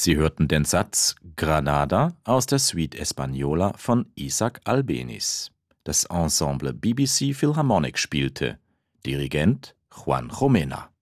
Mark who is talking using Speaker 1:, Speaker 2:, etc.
Speaker 1: Sie hörten den Satz Granada aus der Suite Española von Isaac Albéniz. Das Ensemble BBC Philharmonic spielte. Dirigent Juan Jomena.